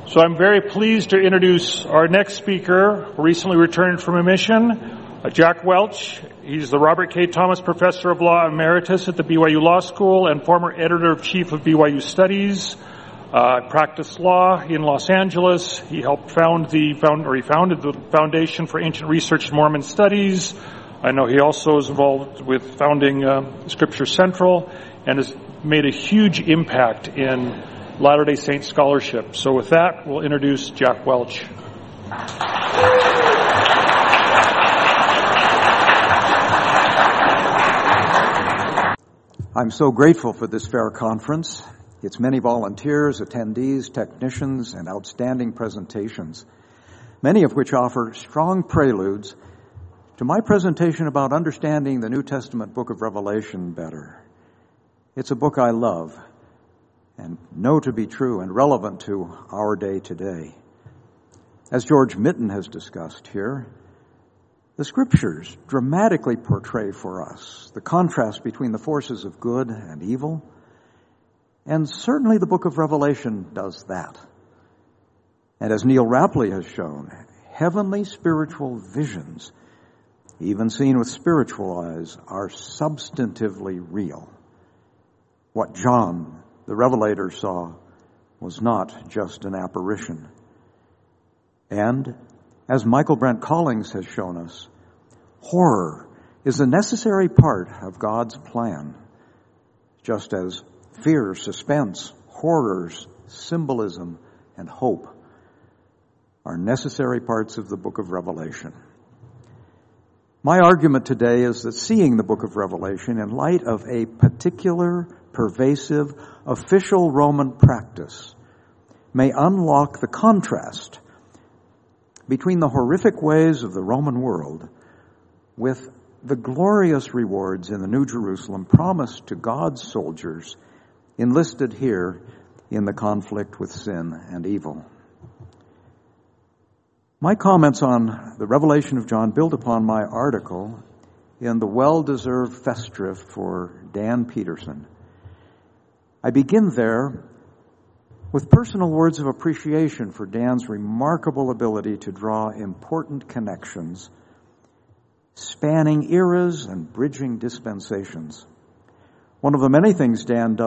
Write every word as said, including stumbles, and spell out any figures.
So I'm very pleased to introduce our next speaker, recently returned from a mission, uh, Jack Welch. He's the Robert K. Thomas Professor of Law Emeritus at the B Y U Law School and former Editor-in-Chief of B Y U Studies. Uh, practiced law in Los Angeles. He helped found the found, or he founded the Foundation for Ancient Research in Mormon Studies. I know he also is involved with founding uh, Scripture Central and has made a huge impact in Latter-day Saint scholarship. So with that, we'll introduce Jack Welch. I'm so grateful for this fair conference, its many volunteers, attendees, technicians, and outstanding presentations, many of which offer strong preludes to my presentation about understanding the New Testament book of Revelation better. It's a book I love and know to be true and relevant to our day today. As George Mitten has discussed here, the Scriptures dramatically portray for us the contrast between the forces of good and evil, and certainly the book of Revelation does that. And as Neil Rapley has shown, heavenly spiritual visions, even seen with spiritual eyes, are substantively real. What John, the Revelator, saw was not just an apparition. And, as Michael Brent Collings has shown us, horror is a necessary part of God's plan, just as fear, suspense, horrors, symbolism, and hope are necessary parts of the book of Revelation. My argument today is that seeing the book of Revelation in light of a particular, pervasive, official Roman practice may unlock the contrast between the horrific ways of the Roman world with the glorious rewards in the New Jerusalem promised to God's soldiers enlisted here in the conflict with sin and evil. My comments on the Revelation of John build upon my article in the well-deserved Festschrift for Dan Peterson. I begin there with personal words of appreciation for Dan's remarkable ability to draw important connections, spanning eras and bridging dispensations. One of the many things Dan does